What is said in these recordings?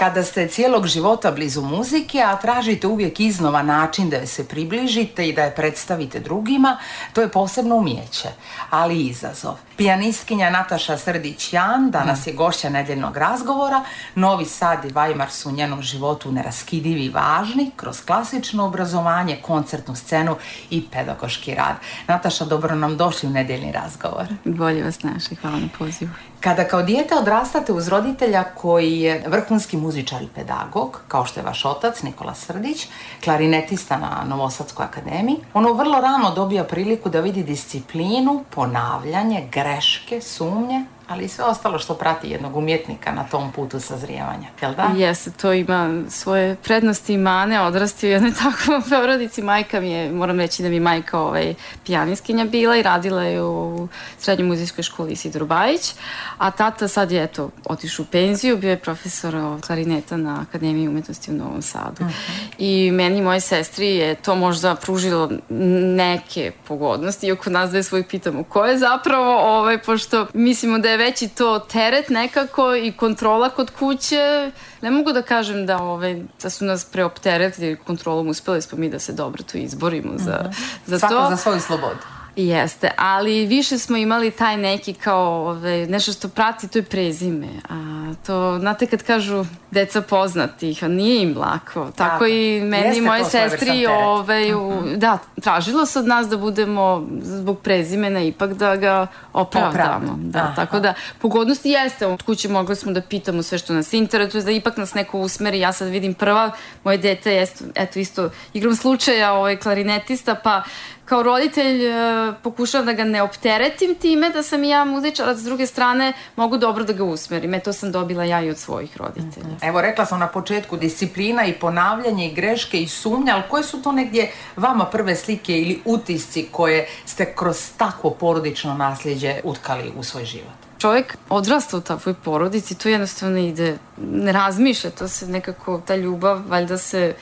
Kada ste cijelog života blizu muzike, a tražite uvijek iznova način da je se približite i da je predstavite drugima, to je posebno umijeće, ali i izazov. Pijanistkinja Nataša Srdić-Jan danas je gošća Nedeljnog razgovora. Novi Sad i Weimar su u njenom životu neraskidivi i važni kroz klasično obrazovanje, koncertnu scenu i pedagoški rad. Nataša, dobro nam došli u Nedeljni razgovor. Bolje vas našli, hvala na pozivu. Kada kao dijete odrastate uz roditelja koji je vrhunski muzičar i pedagog, kao što je vaš otac Nikola Srdić, klarinetista na Novosadskoj akademiji, ono vrlo rano dobija priliku da vidi disciplinu, ponavljanje, greške, sumnje, ali i sve ostalo što prati jednog umjetnika na tom putu sazrijevanja, jel da? Jeste, to ima svoje prednosti i mane, odrastio u jednoj takvoj porodici. Majka mi je, moram reći da mi majka pijanistkinja bila i radila je u srednjoj muzejskoj školi Isidro Bajić, a tata sad je otišao u penziju, bio je profesor klarineta na Akademiji umetnosti u Novom Sadu. I meni i moje sestri je to možda pružilo neke pogodnosti, iako nas dve svojih pitamo ko je zapravo, pošto mislimo da je veći to teret nekako i kontrola kod kuće. Ne mogu da kažem da su nas preopteretili kontrolom, uspeli smo mi da se dobro tu izborimo za to. Svako za svoju slobodu. Jeste, ali više smo imali taj neki kao nešto što prati, to je prezime. A to, znate kad kažu deca poznatih, a nije im lako. Tako i meni i moje sestri da, tražilo se od nas da budemo zbog prezimena ipak da ga opravdamo. Da, tako da pogodnosti jeste. Od kuće mogli smo da pitamo sve što nas interesuje, da ipak nas neko usmeri. Ja sad vidim prva, moje dete je isto igrom slučaja klarinetista, pa kao roditelj pokušavam da ga ne opteretim time da sam i ja muzičar, a s druge strane mogu dobro da ga usmerim. To sam dobila ja i od svojih roditelja. Evo, rekla sam na početku, disciplina i ponavljanje i greške i sumnja, ali koje su to negdje vama prve slike ili utisci koje ste kroz takvo porodično nasljeđe utkali u svoj život? Čovjek odrasta u takvoj porodici, to jednostavno ide, ne razmišlja, to se nekako, ta ljubav valjda se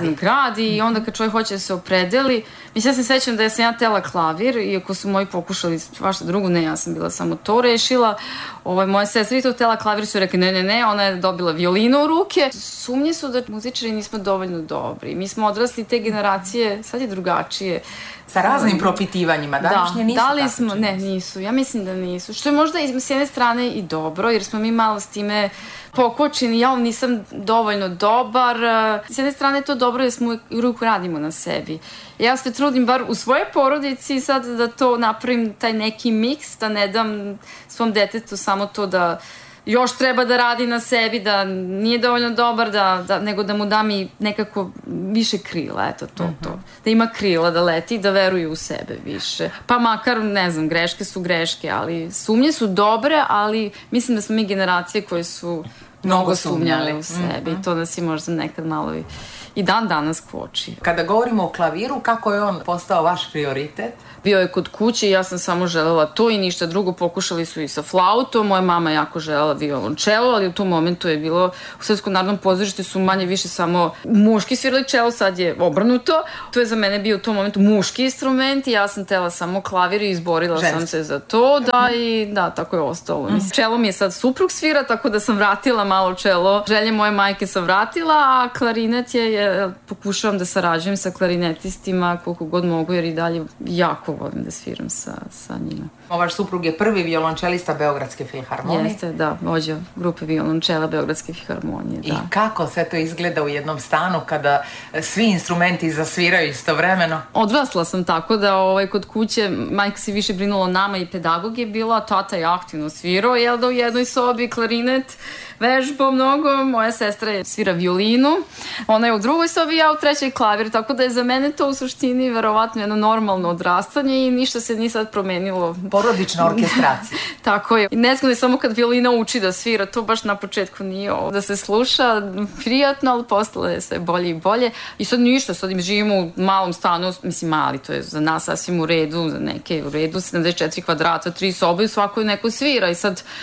gradi i onda kad čovjek hoće da se opredeli. Mislim, ja se sećam da sam ja tela klavir, iako su moji pokušali svašta drugo, ne, ja sam bila samo to rešila. Moja sestra to tela klavir su rekli ne, ona je dobila violinu u ruke. Sumnje su da muzičari nismo dovoljno dobri. Mi smo odrasli te generacije, sad je drugačije. Sa raznim propitivanjima, današnje nisu tako čini. Ne, nisu, ja mislim da nisu. Što je možda s jedne strane i dobro, jer smo mi malo s time pokočeni, ja nisam dovoljno dobar. S jedne strane je to dobro jer smo uvijek radimo na sebi. Ja se trudim bar u svojoj porodici sad da to napravim, taj neki miks, da ne dam svom detetu samo to da još treba da radi na sebi, da nije dovoljno dobar, nego da mu dam i nekako više krila, to. Da ima krila, da leti, da veruje u sebe više. Pa makar, ne znam, greške su greške, ali sumnje su dobre, ali mislim da smo mi generacije koje su mnogo sumnjali u sebi. To nas je možda nekad malo i dan danas koči. Kada govorimo o klaviru, kako je on postao vaš prioritet? Bio je kod kuće i ja sam samo želela to i ništa drugo. Pokušali su i sa flautom. Moja mama jako želela violončelo, ali u tom momentu je bilo u Srpskom narodnom pozorištu su manje više samo muški svirali čelo, sad je obrnuto. To je za mene bio u tom momentu muški instrument i ja sam tela samo klavir i izborila sam se za to. Da, tako je ostalo. Čelo mi je sad suprug svira, tako da sam vratila malo čelo. Želje moje majke sam vratila, a klarinet pokušavam da sarađujem sa klarinetistima koliko god mogu, jer i dalje jako volim da sviram sa njima. Vaš suprug je prvi violončelista Beogradske filharmonije. Jeste, da, vođa grupe violončela Beogradske filharmonije, da. I kako sve to izgleda u jednom stanu kada svi instrumenti zasviraju istovremeno? Odrasla sam tako da kod kuće majka se više brinula o nama i pedagog je bila, a tata je aktivno svirao, u jednoj sobi klarinet, vežbao mnogo, moja sestra svira violinu, ona je u drugoj sobi, ja u trećoj klavir, tako da je za mene to u suštini verovatno jedno normalno odrastanje i ništa se nije sad promenilo. Porodična orkestracija. Tako je. Nezgodno je samo kad violina uči da svira, to baš na početku nije da se sluša, prijatno, ali postale je sve bolje i bolje. I sad ništa, sad im živimo u malom stanu, mislim mali, to je za nas sasvim u redu, za neke u redu, 74 kvadrata, 3 sobe i svako neko svira i sad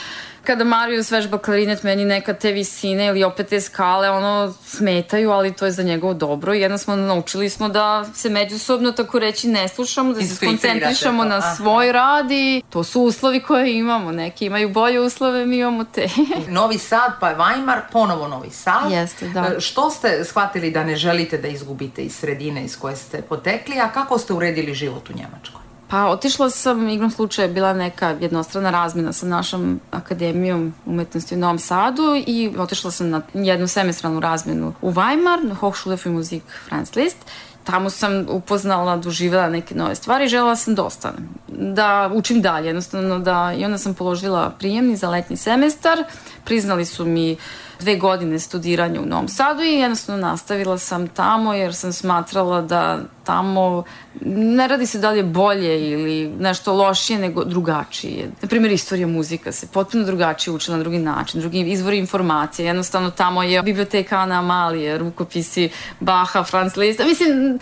Kada Marius vežba klarinet, meni nekad te visine ili opet te skale smetaju, ali to je za njegovo dobro i jednostavno naučili smo da se međusobno, tako reći, ne slušamo, da se skoncentrišamo na svoj rad i to su uslovi koje imamo. Neki imaju bolje uslove, mi imamo te. Novi Sad, pa je Weimar, ponovo Novi Sad. Jeste, da. Što ste shvatili da ne želite da izgubite iz sredine iz koje ste potekli, a kako ste uredili život u Njemačkoj? Pa otišla sam, igrom slučaja, bila neka jednostrana razmjena sa našom akademijom umetnosti u Novom Sadu i otišla sam na jednu semestralnu razmjenu u Weimar, na Hochschule für Musik Franz Liszt. Tamo sam upoznala, doživjela neke nove stvari i želela sam da ostanem, da učim dalje, jednostavno i onda sam položila prijemni za letnji semestar, priznali su mi 2 godine studiranja u Novom Sadu i jednostavno nastavila sam tamo jer sam smatrala da tamo ne radi se dalje bolje ili nešto lošije nego drugačije. Naprimjer, istorija muzika se potpuno drugačije učila na drugi način, drugi izvori informacije. Jednostavno tamo je biblioteka Ana Amalije, rukopisi Baha, Franz Liszt. Mislim,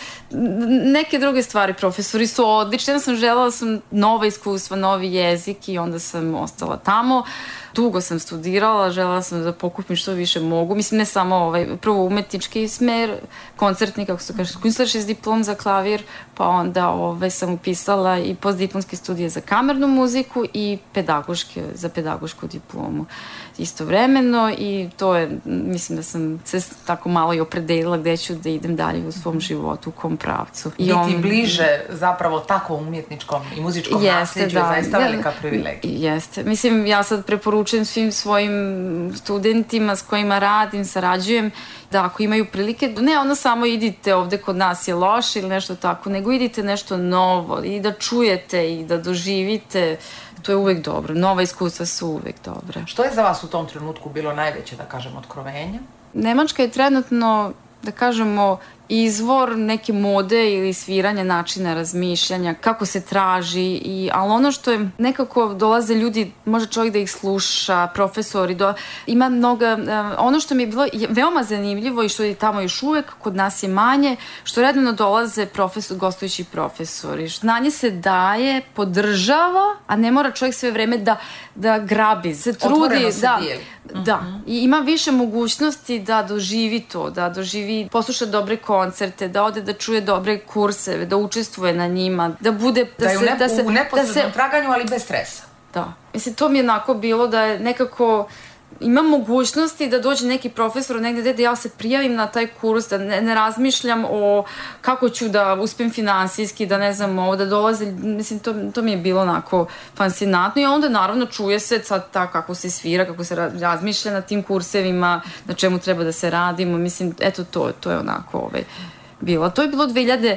neke druge stvari, profesori su odlični. Jednostavno želela sam nova iskustva, novi jezik i onda sam ostala tamo. Dugo sam studirala, želela sam da pokupim što više mogu. Mislim, ne samo prvo umetnički smer, koncertni, kako se kaže, Künstlerisches Diplom za klavir, pa onda sam upisala i postdiplomske studije za kamernu muziku i za pedagošku diplomu istovremeno i to je, mislim da sam se tako malo i opredelila gde ću da idem dalje u svom životu, u kom pravcu. Biti bliže zapravo tako umjetničkom i muzičkom nasljeđu je zaista velika privilegija. Jeste. Mislim, ja sad preporučujem svim svojim studentima s kojima radim, sarađujem, da ako imaju prilike, ne samo idite ovde kod nas je loše ili nešto tako, nego idite nešto novo i da čujete i da doživite. To je uvek dobro. Nova iskustva su uvek dobre. Što je za vas u tom trenutku bilo najveće, da kažem, otkrovenje? Nemačka je trenutno, da kažemo, izvor neke mode ili sviranja načina razmišljanja, kako se traži, ali ono što je nekako dolaze ljudi, može čovjek da ih sluša, profesori, ima mnoga, ono što mi je bilo veoma zanimljivo i što je tamo još uvek, kod nas je manje, što redovno dolaze gostujući profesori. Znanje se daje, podržava, a ne mora čovjek sve vreme da grabi, se trudi. Otvoreno se dijeli. Da, i ima više mogućnosti da doživi to, posluša dobre koncerte, da ode da čuje dobre kurseve, da učestvuje na njima, da bude... u neposrednom traganju, ali bez stresa. Da. Mislim, to mi je onako bilo da je nekako... Imam mogućnosti da dođe neki profesor negde da ja se prijavim na taj kurs, da ne razmišljam o kako ću da uspem finansijski, da ne znam, da dolaze, mislim, to mi je bilo onako fascinantno i onda naravno čuje se sad kako se svira, kako se razmišlja na tim kursevima, na čemu treba da se radimo, mislim, eto to je onako bilo. To je bilo 2002.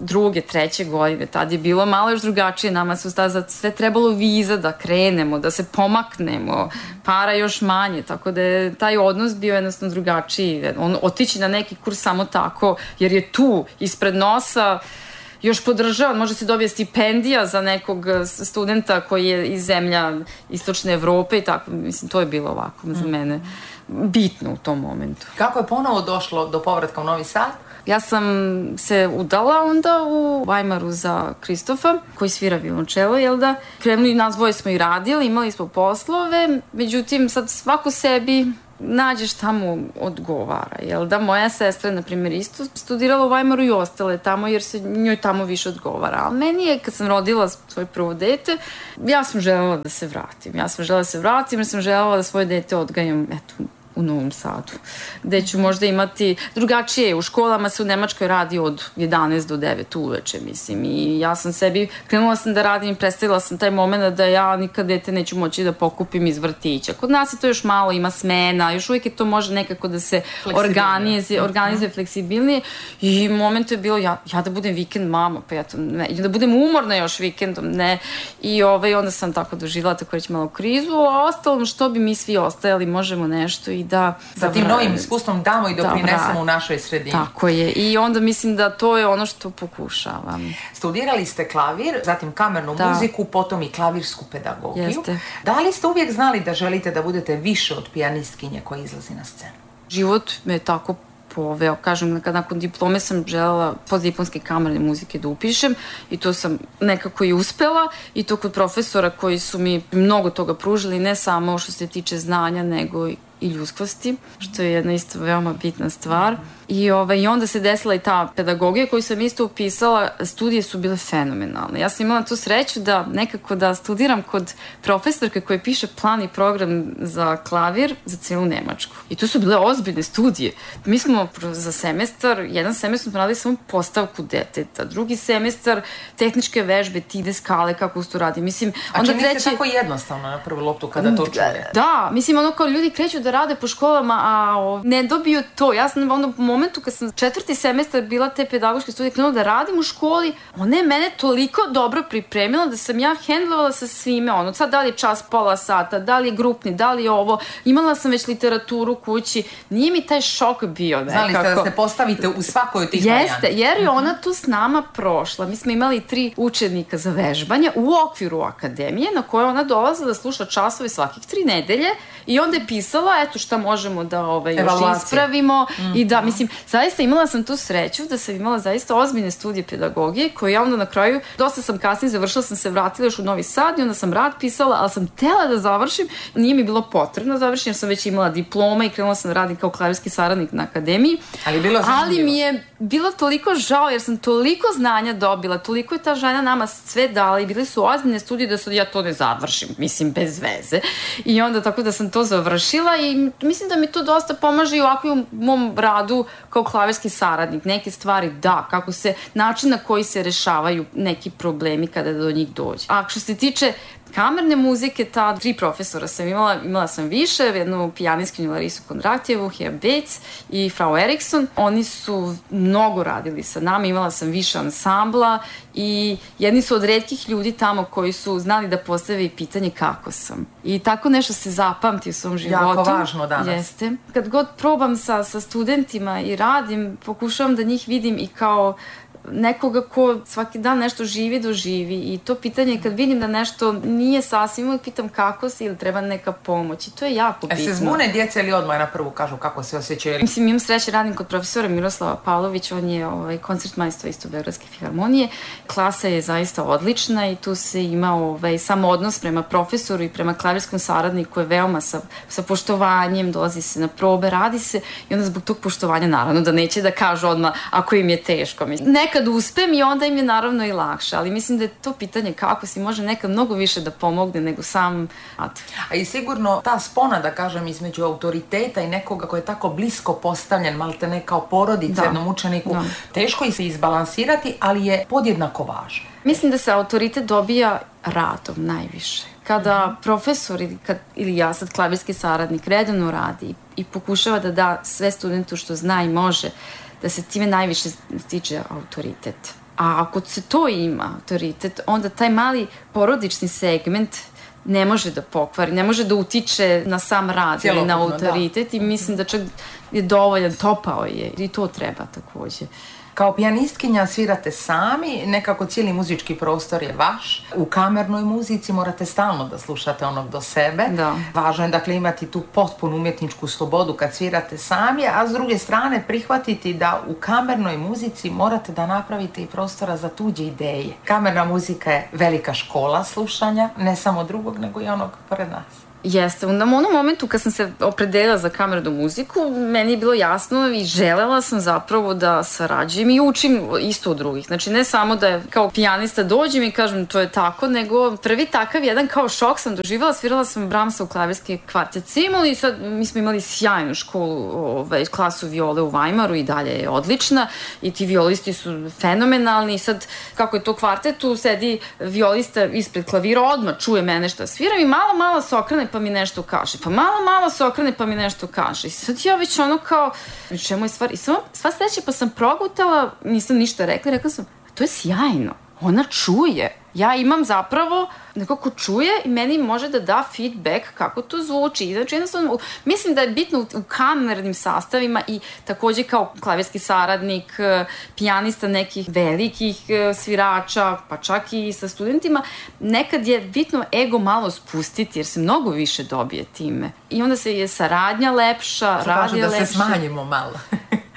2003. godine, tad je bilo malo još drugačije, nama su za sve trebalo viza da krenemo, da se pomaknemo, para još manje, tako da je taj odnos bio jednostavno drugačiji. Otići na neki kurs samo tako, jer je tu, ispred nosa, još podržavan, može se dobije stipendija za nekog studenta koji je iz zemlja Istočne Evrope i tako, mislim, to je bilo ovako za mene bitno u tom momentu. Kako je ponovo došlo do povratka u Novi Sad? Ja sam se udala onda u Weimaru za Kristofa, koji svira violončelo, jel da? Krenuli, nas dvoje smo i radili, imali smo poslove, međutim, sad svako sebi nađeš tamo odgovara, jel da? Moja sestra, na primjer, isto studirala u Weimaru i ostale tamo, jer se njoj tamo više odgovara. Ali meni je, kad sam rodila svoje prvo dete, ja sam želela da se vratim. Jer sam želela da svoje dete odgajam, eto, u Novom Sadu, gde ću možda imati drugačije. U školama se u Nemačkoj radi od 11 do 9 uveče, mislim, i ja sam krenula sam da radim i predstavila sam taj moment da ja nikad dete neću moći da pokupim iz vrtića. Kod nas je to još malo, ima smena, još uvijek je to može nekako da se organizuje fleksibilnije i moment je bilo ja da budem vikend mama, pa ja to ne, da budem umorna još vikendom, ne, i onda sam tako doživjela tako reći malo krizu, a ostalom što bi mi svi ostajali, možemo nešto i da... Sa tim novim iskustvom damo i doprinesemo u našoj sredini. Tako je. I onda mislim da to je ono što pokušavam. Studirali ste klavir, zatim kamernu muziku, potom i klavirsku pedagogiju. Jeste. Da li ste uvijek znali da želite da budete više od pijanistkinje koja izlazi na scenu? Život me tako poveo. Kažem, nakon diplome sam želela postdiplomske kamerne muzike da upišem i to sam nekako i uspela i to kod profesora koji su mi mnogo toga pružili, ne samo što se tiče znanja, nego i ljudskosti, što je jedna isto veoma bitna stvar. I onda se desila i ta pedagogija koju sam isto upisala, studije su bile fenomenalne. Ja sam imala tu sreću da nekako da studiram kod profesorke koja piše plan i program za klavir za celu Nemačku. I to su bile ozbiljne studije. Mi smo za semestar, jedan semestar smo radili samo postavku deteta, drugi semestar tehničke vežbe, tide skale, kako se to radi. Mislim, a čini se tako jednostavno na prvu loptu kada to čuje. Da, mislim, kao ljudi kreću da rade po školama, a ne dobiju to. Ja sam u momentu kad sam 4. semestar bila te pedagoške studije krenula da radim u školi, ona je mene toliko dobro pripremila da sam ja hendlovala sa svime, sad da li je čas pola sata, da li je grupni, da li je ovo, imala sam već literaturu kući, nije mi taj šok bio nekako. Znali ste da se postavite u svakoj od tih varijanta. Jeste, jer je ona tu s nama prošla. Mi smo imali 3 učenika za vežbanje u okviru akademije na koje ona dolazila da sluša časove svakih 3 nedelje i onda je pisala, eto šta možemo da još ispravimo i da, mislim, zaista imala sam tu sreću da sam imala zaista ozbiljne studije pedagogije koje ja onda na kraju, dosta sam kasnije završila, sam se vratila još u Novi Sad i onda sam rad pisala, ali sam htela da završim, nije mi bilo potrebno da završim jer sam već imala diploma i krenula sam da radim kao klavirski saradnik na akademiji, ali mi je bilo toliko žao jer sam toliko znanja dobila, toliko je ta žena nama sve dala i bile su ozbiljne studije da sad ja to ne završim, mislim bez veze i onda tako da sam to završila i mislim da mi to dosta pomaže i ovako i u mom radu kao klavirski saradnik. Neke stvari da, kako se, način na koji se rešavaju neki problemi kada do njih dođe. A što se tiče kamerne muzike, ta 3 profesora sam imala sam više, jednu pijanistkinju Larisu Kondratjevu, Herr Bates i Frau Eriksson. Oni su mnogo radili sa nama, imala sam više ansambla i jedni su od retkih ljudi tamo koji su znali da postave pitanje kako sam. I tako nešto se zapamti u svom životu. Jako važno danas. Jeste. Kad god probam sa studentima i radim, pokušavam da njih vidim i kao nekoga ko svaki dan nešto živi, doživi i to pitanje kad vidim da nešto nije sasvim, uvijek pitam kako si ili treba neka pomoć i to je jako bitno. Se zbune djece ili odmah na prvu kažu kako se osjećaju? Mislim, imam sreće, radim kod profesora Miroslava Pavlovića, on je koncertmajstor isto Beogradske filharmonije. Klasa je zaista odlična i tu se ima sam odnos prema profesoru i prema klavirskom saradniku je veoma sa poštovanjem, dolazi se na probe, radi se i onda zbog tog poštovanja naravno da neće da kažu odmah ako im je teško. Nekad uspem i onda im je naravno i lakše, ali mislim da je to pitanje kako si može nekad mnogo više da pomogne nego sam rad. A i sigurno ta spona, da kažem, između autoriteta i nekoga koji je tako blisko postavljen, malte ne kao porodica jednom učeniku, teško je se izbalansirati, ali je podjednako važno. Mislim da se autoritet dobija radom najviše. Kada profesor ili ja sad klavirski saradnik redovno radi i pokušava da da sve studentu što zna i može, da se time najviše stiče autoritet. A ako se to ima, autoritet, onda taj mali porodični segment ne može da pokvari, ne može da utiče na sam rad ili na autoritet i mislim da čak je dovoljan, topao je i to treba takođe. Kao pijanistkinja svirate sami, nekako cijeli muzički prostor je vaš. U kamernoj muzici morate stalno da slušate onog do sebe. Da. Važno je dakle imati tu potpunu umjetničku slobodu kad svirate sami, a s druge strane prihvatiti da u kamernoj muzici morate da napravite i prostora za tuđe ideje. Kamerna muzika je velika škola slušanja, ne samo drugog, nego i onog pored nas. Jeste, u onom momentu kad sam se opredelila za kamernu muziku, meni je bilo jasno i želela sam zapravo da sarađujem i učim isto od drugih. Znači ne samo da kao pijanista dođem i kažem to je tako, nego prvi takav jedan kao šok sam doživjela, svirala sam Brahmsa u klavirski kvartet C-moll i sad mi smo imali sjajnu školu, klasu viole u Weimaru i dalje je odlična i ti violisti su fenomenalni i sad kako je to kvartetu, sedi violista ispred klavira, odmah čuje mene šta sviram i malo se okrene pa mi nešto kaže, pa malo se okrene pa mi nešto kaže i sad ja već ono kao čemu je stvar i sva sreća pa sam progutala, nisam ništa rekla sam, to je sjajno, ona čuje, ja imam zapravo nekako čuje i meni može da da feedback kako to zvuči. Znači, jednostavno, mislim da je bitno u kamernim sastavima i takođe kao klavirski saradnik, pijanista nekih velikih svirača, pa čak i sa studentima, nekad je bitno ego malo spustiti jer se mnogo više dobije time. I onda se je saradnja lepša, radi je lepše. Da se smanjimo malo.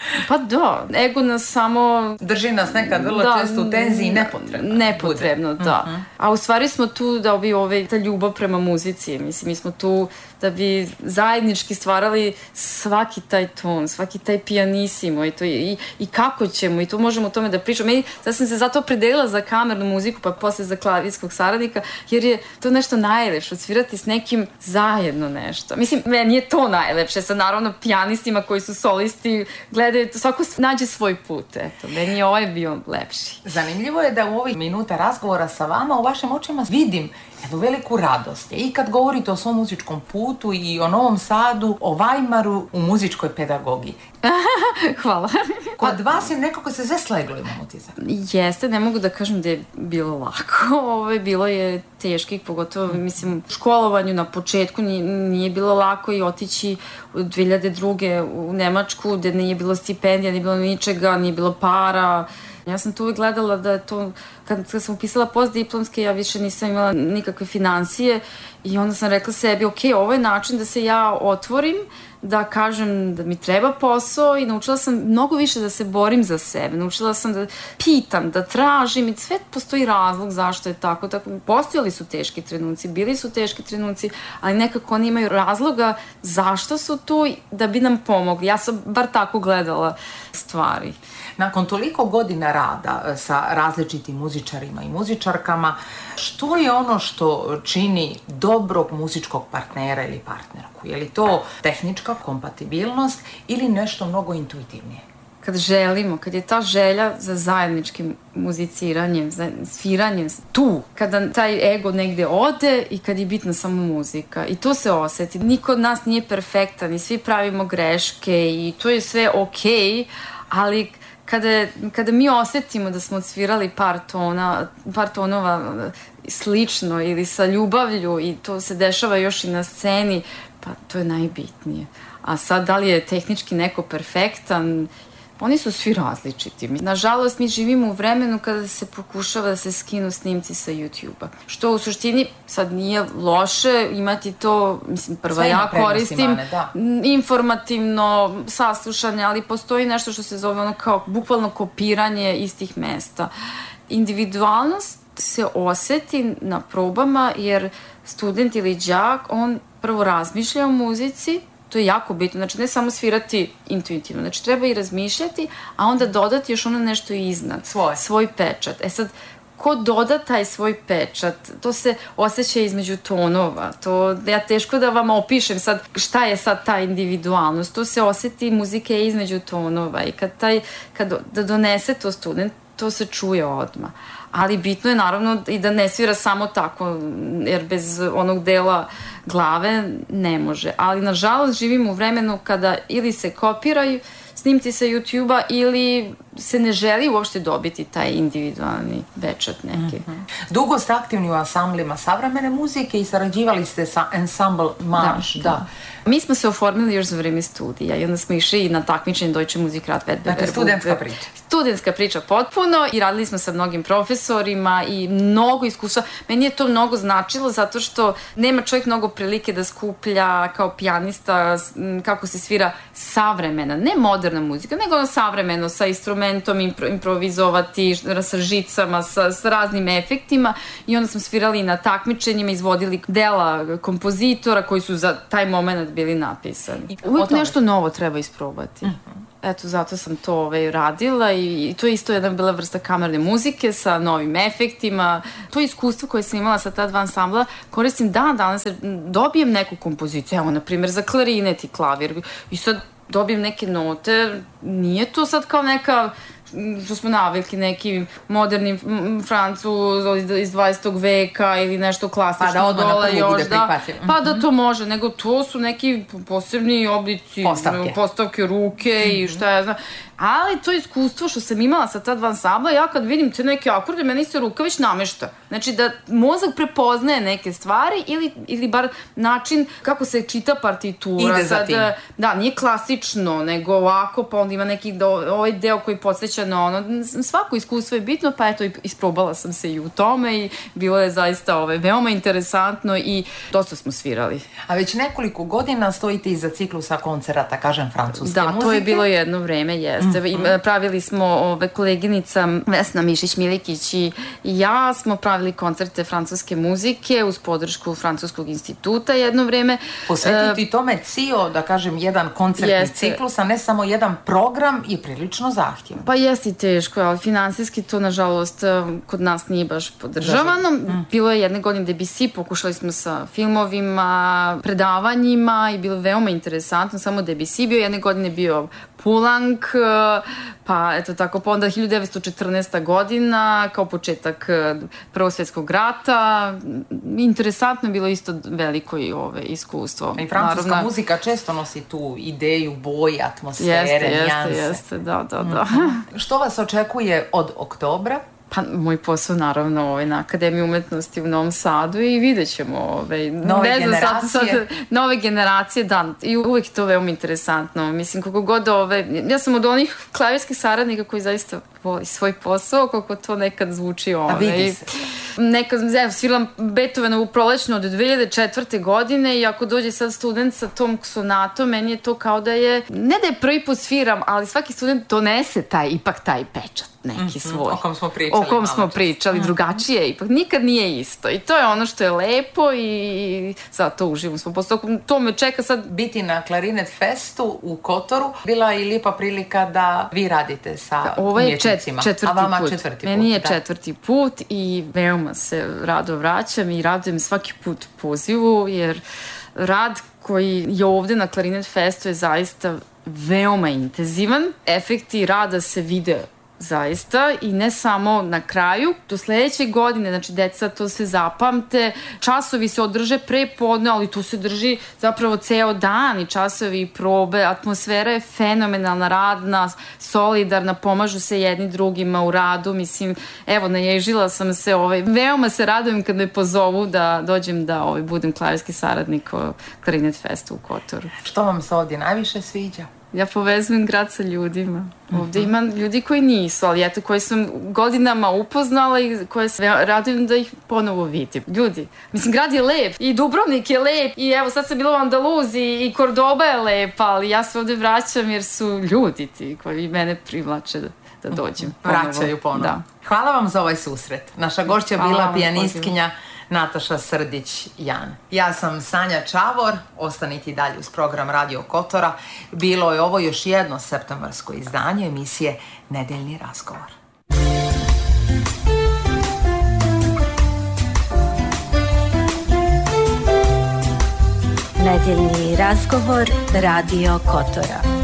Pa da, ego nas samo... Drži nas nekad vrlo često u tenziji, nepotrebno. Nepotrebno, da. A u stvari smo tu da bi ta ljubav prema muzici, mislim, mi smo tu da bi zajednički stvarali svaki taj ton, svaki taj pijanissimo i kako ćemo, i tu možemo o tome da pričamo. Sad sam se zato opredelila za kamernu muziku, pa posle za klavirskog saradnika, jer je to nešto najlepše, odsvirati s nekim zajedno nešto. Mislim, meni je to najlepše, sad naravno pijanistima koji su solisti gledaju, svako nađe svoj put, eto, meni je ovaj bio lepši. Zanimljivo je da u ovih minuta razgovora sa vama u vašim očima vidim jednu veliku radost. I kad govorite o svom muzičkom putu i o Novom Sadu, o Weimaru u muzičkoj pedagogiji. Hvala. Kod vas je nekako se sve sleglo, imam utisak. Jeste, ne mogu da kažem da je bilo lako. Bilo je teških, pogotovo, mislim, u školovanju na početku nije bilo lako i otići u 2002. u Nemačku gde nije bilo stipendija, nije bilo ničega, nije bilo para. Ja sam tu uvijek gledala da je to, kad sam upisala postdiplomske, ja više nisam imala nikakve financije i onda sam rekla sebi, ok, ovo je način da se ja otvorim, da kažem da mi treba posao i naučila sam mnogo više da se borim za sebe, naučila sam da pitam, da tražim i sve postoji razlog zašto je tako. Postojali su teški trenuci, bili su teški trenuci, ali nekako oni imaju razloga zašto su tu da bi nam pomogli. Ja sam bar tako gledala stvari. Nakon toliko godina rada sa različitim muzičarima i muzičarkama, što je ono što čini dobrog muzičkog partnera ili partnerku? Je li to tehnička kompatibilnost ili nešto mnogo intuitivnije? Kad želimo, kad je ta želja za zajedničkim muziciranjem, za sviranjem, tu, kada taj ego negde ode i kad je bitna samo muzika. I to se oseti. Niko od nas nije perfektan i svi pravimo greške i to je sve okej, ali kada mi osetimo da smo odsvirali par tonova slično ili sa ljubavlju i to se dešava još i na sceni, pa to je najbitnije. A sad, da li je tehnički neko perfektan? Oni su svi različiti. Nažalost, mi živimo u vremenu kada se pokušava da se skinu snimci sa YouTube-a. Što u suštini sad nije loše imati to, mislim, prvo ja koristim informativno saslušanje, ali postoji nešto što se zove ono kao bukvalno kopiranje istih mesta. Individualnost se oseti na probama jer student ili đak, on prvo razmišlja o muzici. To je jako bitno, znači ne samo svirati intuitivno, znači treba i razmišljati, a onda dodati još ono nešto iznad, svoj pečat. E sad, ko doda taj svoj pečat, to se osjeća između tonova, to ja teško da vam opišem sad šta je sad ta individualnost, to se osjeti, muzika je između tonova i kad donese to student, to se čuje odmah. Ali bitno je naravno i da ne svira samo tako, jer bez onog dela glave ne može. Ali nažalost živimo u vremenu kada ili se kopiraju snimci sa YouTube-a ili se ne želi uopšte dobiti taj individualni pečat neki. Dugo ste aktivni u ansamblima savremene muzike i sarađivali ste sa Ensemble Marš. Da. Mi smo se oformili još za vreme studija i onda smo išli na takmičenje Deutsche Musikrat-Wettbewerb. Dakle, studentska priča. Studentska priča potpuno i radili smo sa mnogim profesorima i mnogo iskustva. Meni je to mnogo značilo zato što nema čovjek mnogo prilike da skuplja kao pijanista kako se svira savremena, ne moderna muzika, nego ono savremeno sa instrumentom, improvizovati sa žicama, sa raznim efektima i onda smo svirali na takmičenjima, izvodili dela kompozitora koji su za taj moment bili napisani. Uvijek nešto novo treba isprobati. Eto, zato sam to radila i to je isto jedna bila vrsta kamerne muzike sa novim efektima. To iskustvo koje sam imala sa ta dva ansambla koristim danas dobijem neku kompoziciju, evo, na primjer, za klarinet i klavir i sad dobijem neke note, nije to sad kao neka što smo navikli, neki moderni Francuz iz 20. veka ili nešto klasično. Pa da odo na prvu bude prihvatljivo. Pa da to može, nego to su neki posebni oblici, postavke ruke i šta ja znam. Ali to iskustvo što sam imala sa ta dva ansambla, ja kad vidim te neke akorde, meni se ruka već namešta. Znači da mozak prepoznaje neke stvari ili bar način kako se čita partitura. Ide za tim. Da, nije klasično, nego ovako, pa onda ima neki ovaj deo koji podsjeća uključeno, svako iskustvo je bitno, pa eto, isprobala sam se i u tome i bilo je zaista veoma interesantno i dosta smo svirali. A već nekoliko godina stojite iza ciklusa koncerata, kažem, francuske muzike. Da, to je bilo jedno vreme, jeste. Pravili smo, koleginica Vesna Mišić-Milikić i ja smo pravili koncerte francuske muzike uz podršku Francuskog instituta jedno vreme. Posvetiti tome cijel, da kažem, jedan koncertni ciklus, a ne samo jedan program je prilično zahtjevno. Pa jeste teško, ali finansijski to, nažalost, kod nas nije baš podržavano. Bilo je jedne godine Debussy, pokušali smo sa filmovima, predavanjima i bilo veoma interesantno, samo Debussy bio, jedne godine bio Poulenc, pa eto tako, pa onda 1914. godina, kao početak Prvog svjetskog rata. Interesantno je bilo isto veliko i iskustvo. I francuska muzika često nosi tu ideju, boje, atmosfere, nijanse. Jeste, da. Što vas očekuje od oktobra? Pa moj posao naravno na Akademiji umetnosti u Novom Sadu i vidjet ćemo nove generacije. Nove generacije, da, i uvijek je to veoma interesantno. Mislim, koliko god ja sam od onih klavirskih saradnika koji zaista voli svoj posao, koliko to nekad zvuči A vidi se. Nekad, sviram Beethovenovu prolećnu od 2004. godine i ako dođe sad student sa tom sonatom, meni je to kao da je, ne da je prvi put sviram, ali svaki student donese ipak taj pečat neki svoj. O kom smo pričali. Drugačije, ipak nikad nije isto. I to je ono što je lepo i zato uživam svoj posao. To me čeka sad. Biti na Klarinet Festu u Kotoru bila je i lijepa prilika da vi radite sa umjetnicima. Četvrti a vama put. četvrti put. Meni je četvrti put i veoma se rado vraćam i radujem svaki put pozivu, jer rad koji je ovde na Klarinet Festu je zaista veoma intenzivan. Efekti rada se vide zaista i ne samo na kraju, do sledeće godine, znači deca to se zapamte, časovi se održe pre podne, ali tu se drži zapravo ceo dan i časovi i probe, atmosfera je fenomenalna, radna, solidarna, pomažu se jedni drugima u radu, mislim, evo, naježila sam se, veoma se radujem kad me pozovu da dođem da budem klavirski saradnik Klarinet Festu u Kotoru. Što vam se ovdje najviše sviđa? Ja povezujem grad sa ljudima. Ovdje ima ljudi koji nisu, ali eto, koje sam godinama upoznala i koje se radujem da ih ponovo vidim. Ljudi, mislim, grad je lep i Dubrovnik je lep i evo, sad sam bila u Andaluziji i Kordoba je lepa, ali ja se ovdje vraćam jer su ljudi ti koji mene privlače da dođem. Vraćaju ponovo. Da. Hvala vam za ovaj susret. Naša gošća bila pijanistkinja Nataša Srdić-Jan. Ja sam Sanja Čavor, ostanite i dalje uz program Radio Kotora. Bilo je ovo još jedno septembarsko izdanje emisije Nedeljni razgovor. Nedeljni razgovor Radio Kotora.